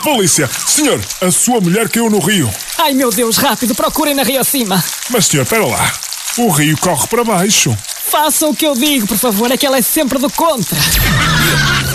Polícia! Senhor, a sua mulher caiu no rio. Ai, meu Deus, rápido, procurem na rio acima. Mas, senhor, espera lá. O rio corre para baixo. Façam o que eu digo, por favor, é que ela é sempre do contra.